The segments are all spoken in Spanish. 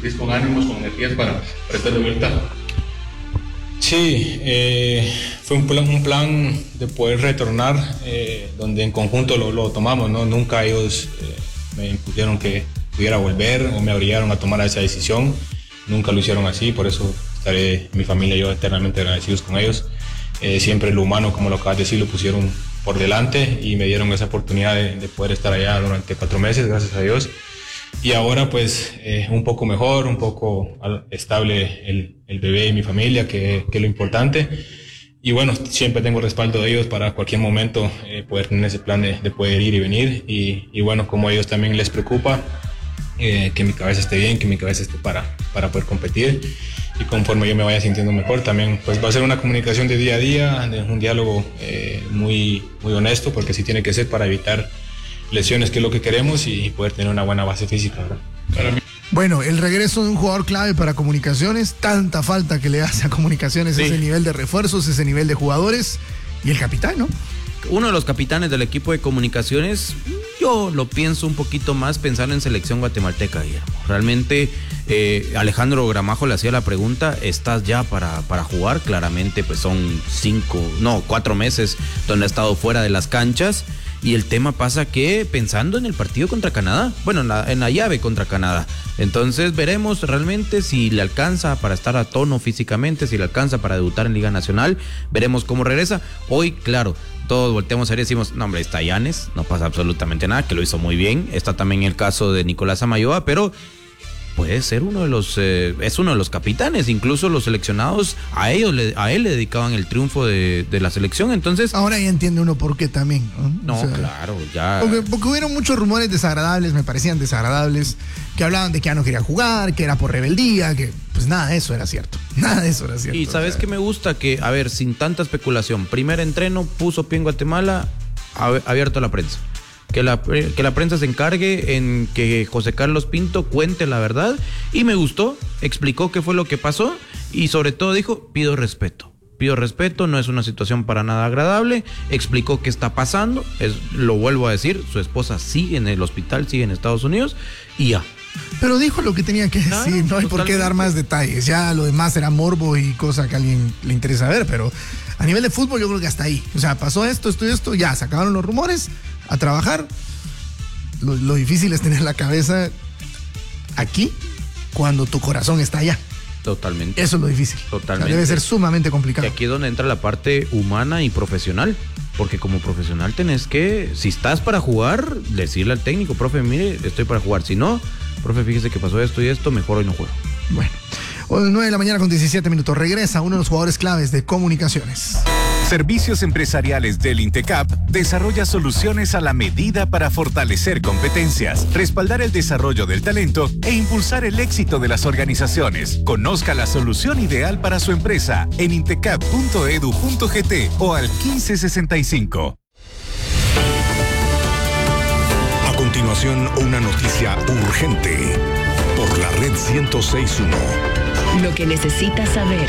sentís con ánimos, con energías para estar de vuelta? Sí, fue un plan de poder retornar, donde en conjunto lo tomamos, ¿no? Nunca ellos me impusieron que pudiera volver o me obligaron a tomar esa decisión. Nunca lo hicieron así, por eso estaré mi familia y yo eternamente agradecidos con ellos. Siempre lo humano, como lo acabas de decir, lo pusieron por delante y me dieron esa oportunidad de poder estar allá durante 4 meses, gracias a Dios. Y ahora pues un poco mejor, un poco estable el bebé y mi familia, que es lo importante. Y bueno, siempre tengo respaldo de ellos para cualquier momento poder tener ese plan de poder ir y venir. Y bueno, como a ellos también les preocupa que mi cabeza esté bien, que mi cabeza esté para poder competir. Y conforme yo me vaya sintiendo mejor, también pues va a ser una comunicación de día a día, de un diálogo muy honesto, porque así tiene que ser para evitar lesiones, que es lo que queremos, y poder tener una buena base física, ¿verdad? Bueno, el regreso de un jugador clave para Comunicaciones, tanta falta que le hace a Comunicaciones, sí. Ese nivel de refuerzos, ese nivel de jugadores, y el capitán, ¿no? Uno de los capitanes del equipo de Comunicaciones, yo lo pienso un poquito más pensando en selección guatemalteca, Guillermo. Realmente Alejandro Gramajo le hacía la pregunta, ¿estás ya para jugar? Claramente pues son 4 meses donde ha estado fuera de las canchas. Y el tema pasa que pensando en el partido contra Canadá, bueno, en la llave contra Canadá. Entonces veremos realmente si le alcanza para estar a tono físicamente, si le alcanza para debutar en Liga Nacional. Veremos cómo regresa. Hoy, claro, todos volteamos a ver y decimos, no hombre, está Yanes, no pasa absolutamente nada, que lo hizo muy bien. Está también el caso de Nicolás Amayoa, pero puede ser es uno de los capitanes. Incluso los seleccionados a él le dedicaban el triunfo de la selección. Entonces ahora ya entiende uno por qué también, ¿no? No, o sea, claro, ya porque hubieron muchos rumores desagradables, me parecían desagradables, que hablaban de que ya no quería jugar, que era por rebeldía, que pues nada de eso era cierto. Y sabes que me gusta que, a ver, sin tanta especulación, primer entreno puso pie en Guatemala, abierto a la prensa. Que la prensa se encargue en que José Carlos Pinto cuente la verdad, y me gustó, explicó qué fue lo que pasó y sobre todo dijo, pido respeto, no es una situación para nada agradable, explicó qué está pasando, lo vuelvo a decir, su esposa sigue en el hospital, sigue en Estados Unidos y ya. Pero dijo lo que tenía que decir, no hay totalmente por qué dar más detalles, ya lo demás era morbo y cosa que a alguien le interesa ver, pero a nivel de fútbol yo creo que hasta ahí, o sea, pasó esto, ya, se acabaron los rumores, a trabajar. Lo difícil es tener la cabeza aquí cuando tu corazón está allá. Totalmente. Eso es lo difícil. Totalmente. O sea, debe ser sumamente complicado. Y aquí es donde entra la parte humana y profesional. Porque como profesional tenés que, si estás para jugar, decirle al técnico, profe, mire, estoy para jugar. Si no, profe, fíjese que pasó esto y esto, mejor hoy no juego. Bueno, hoy 9 de la mañana con 17 minutos. Regresa uno de los jugadores claves de Comunicaciones. Servicios Empresariales del INTECAP desarrolla soluciones a la medida para fortalecer competencias, respaldar el desarrollo del talento e impulsar el éxito de las organizaciones. Conozca la solución ideal para su empresa en intecap.edu.gt o al 1565. A continuación, una noticia urgente por la red 106.1. Lo que necesitas saber.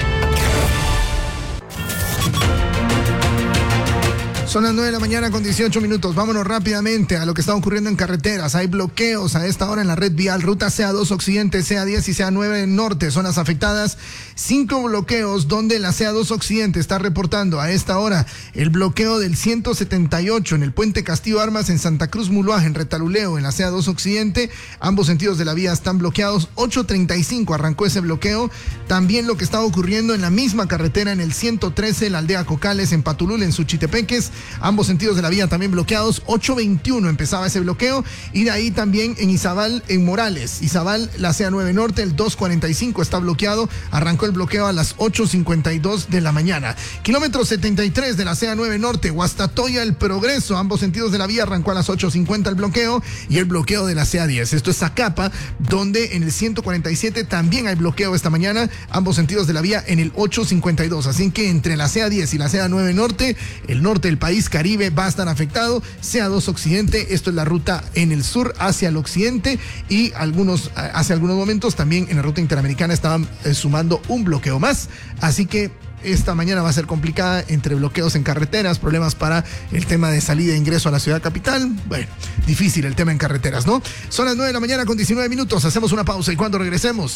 Son las 9 de la mañana con 18 minutos. Vámonos rápidamente a lo que está ocurriendo en carreteras. Hay bloqueos a esta hora en la red vial. Ruta CA2 Occidente, CA10 y CA9 Norte. Zonas afectadas. 5 bloqueos donde la CA2 Occidente está reportando a esta hora el bloqueo del 178 en el puente Castillo Armas en Santa Cruz Muluaj, en Retaluleo, en la CA2 Occidente. Ambos sentidos de la vía están bloqueados. 8:35 arrancó ese bloqueo. También lo que está ocurriendo en la misma carretera en el 113, la aldea Cocales, en Patulul, en Suchitepeques. Ambos sentidos de la vía también bloqueados. 8:21 empezaba ese bloqueo. Y de ahí también en Izabal, en Morales. Izabal, la CA9 Norte, el 245 está bloqueado. Arrancó el bloqueo a las 8:52 de la mañana. Kilómetro 73 de la CA9 Norte, Guastatoya, El Progreso. Ambos sentidos de la vía arrancó a las 8:50 el bloqueo. Y el bloqueo de la CA10. Esto es Zacapa, donde en el 147 también hay bloqueo esta mañana. Ambos sentidos de la vía en el 8:52. Así que entre la CA10 y la CA9 Norte, el norte del país Caribe va a estar afectado. CA2 Occidente, esto es la ruta en el sur hacia el occidente, y hace algunos momentos también en la ruta interamericana estaban sumando un bloqueo más. Así que esta mañana va a ser complicada entre bloqueos en carreteras, problemas para el tema de salida e ingreso a la ciudad capital. Bueno, difícil el tema en carreteras, ¿no? Son las 9 de la mañana con 19 minutos. Hacemos una pausa y cuando regresemos